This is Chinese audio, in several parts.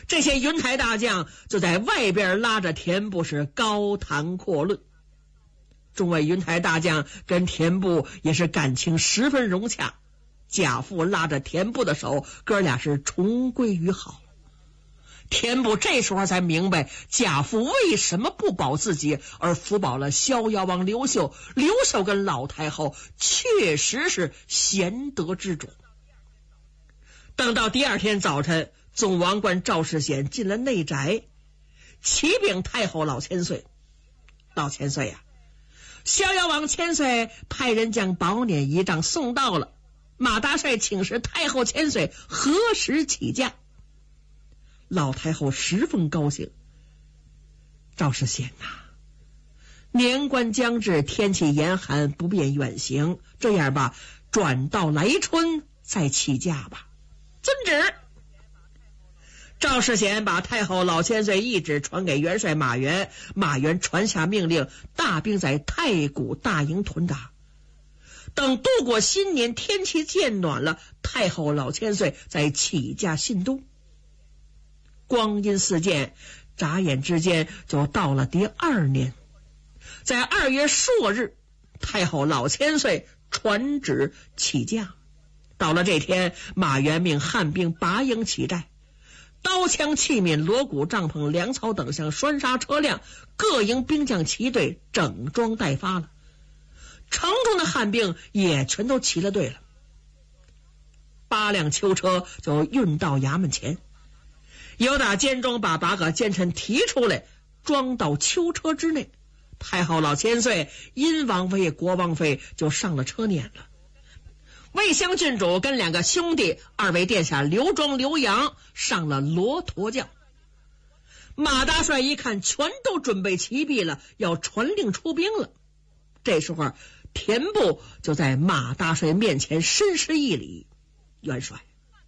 这些云台大将就在外边拉着田部是高谈阔论。众位云台大将跟田部也是感情十分融洽，贾父拉着田部的手，哥俩是重归于好。田部这时候才明白贾父为什么不保自己，而辅保了逍遥王刘秀。刘秀跟老太后确实是贤德之主。等到第二天早晨，总王官赵世显进了内宅，启禀太后老千岁。老千岁呀，逍遥王千岁派人将宝辇仪仗送到了，马大帅请示太后千岁何时起驾。老太后十分高兴。赵世显呐，年关将至，天气严寒，不便远行，这样吧，转到来春再起驾吧。遵旨。赵世显把太后老千岁懿旨传给元帅马援，马援传下命令，大兵在太谷大营屯扎。等度过新年，天气渐暖了，太后老千岁再起驾信都。光阴似箭，眨眼之间就到了第二年。在2月朔日，太后老千岁传旨起驾。到了这天，马援命汉兵拔营起寨，刀枪器皿、锣鼓帐篷、粮草等项拴杀车辆，各营兵将齐队，整装待发了。城中的汉兵也全都齐了队了。8辆囚车就运到衙门前，有打监中把8个奸臣提出来，装到囚车之内。太后老千岁、殷王妃、国王妃就上了车辇了。魏襄郡主跟2个兄弟，2位殿下刘庄、刘阳上了骆驼轿。马大帅一看全都准备齐毕了，要传令出兵了。这时候田部就在马大帅面前深施一礼：元帅，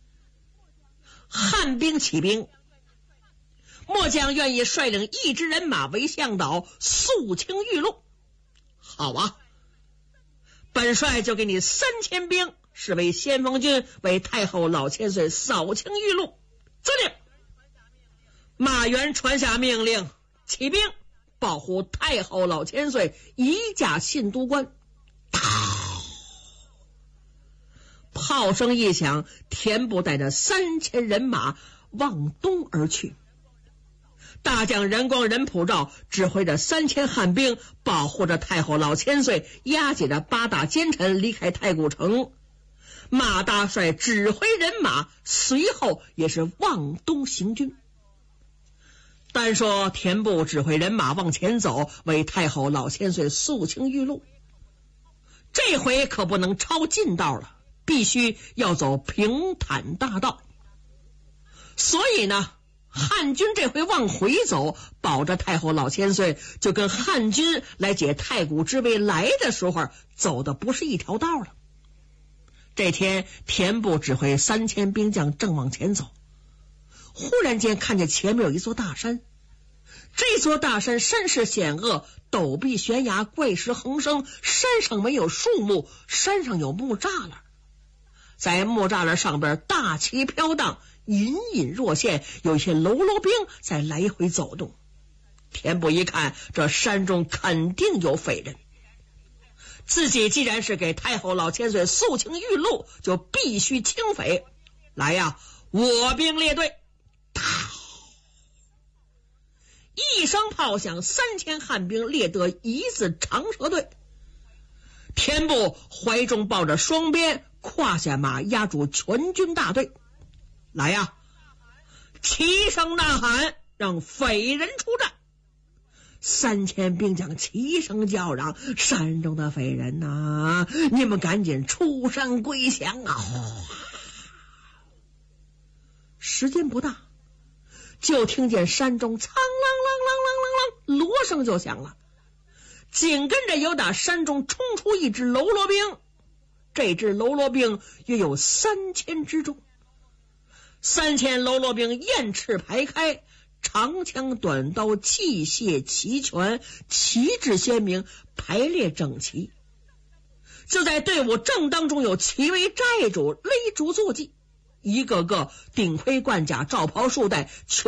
汉兵起兵，末将愿意率领1支人马为向导，肃清玉路。好啊，本帅就给你3000兵，是为先锋军，为太后老千岁扫清玉路。遵令。马援传下命令，起兵保护太后老千岁移驾信都关。炮声一响，田部带着3000人马往东而去。大将任光、任普照指挥着3000汉兵，保护着太后老千岁，押解着8大奸臣离开太谷城。马大帅指挥人马随后也是往东行军。单说田部指挥人马往前走，为太后老千岁肃清玉路。这回可不能抄近道了，必须要走平坦大道。所以呢，汉军这回往回走，保着太后老千岁，就跟汉军来解太谷之围来的时候走的不是一条道了。这天田部指挥3000兵将正往前走，忽然间看见前面有一座大山。这座大山山势险恶，陡壁悬崖，怪石横生，山上没有树木，山上有木栅栏，在木栅栏上边大旗飘荡，隐隐若现，有一些喽啰兵在来回走动。田部一看，这山中肯定有匪人，自己既然是给太后老千岁肃清玉路，就必须清匪。来呀，我兵列队！一声炮响，3000汉兵列得一字长蛇队。田部怀中抱着双鞭，胯下马压住全军大队。来呀，齐声呐喊，让匪人出战。3000兵将齐声叫嚷：山中的匪人啊，你们赶紧出山归降啊！时间不大，就听见山中苍啷啷啷啷啷啷，锣声就响了。紧跟着有打山中冲出一支喽啰兵，这支喽啰兵约有3000之众。3000喽啰兵雁翅排开，长枪短刀，器械齐全，旗帜鲜明，排列整齐。就在队伍正当中有7位寨主勒烛坐骑，一个个顶盔贯甲，罩袍束带，